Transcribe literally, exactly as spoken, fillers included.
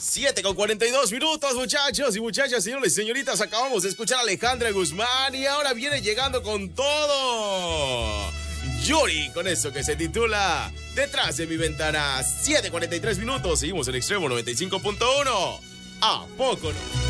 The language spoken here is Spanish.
siete con cuarenta y dos minutos, muchachos y muchachas, señores y señoritas. Acabamos de escuchar a Alejandra Guzmán y ahora viene llegando con todo Yuri, con eso que se titula Detrás de mi ventana. Siete cuarenta y tres minutos, seguimos en Extremo noventa y cinco punto uno. ¿A poco no?